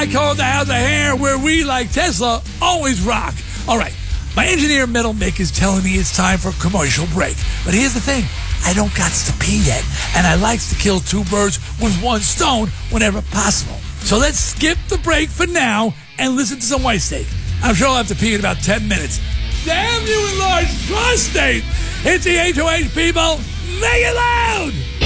I call it the House of Hair, where we, like Tesla, always rock. All right, my engineer, Metal Mick, is telling me it's time for a commercial break. But here's the thing. I don't got to pee yet, and I likes to kill two birds with one stone whenever possible. So let's skip the break for now and listen to some White Steak. I'm sure I'll have to pee in about 10 minutes. Damn you enlarged prostate! It's the HOH, people! Make it loud!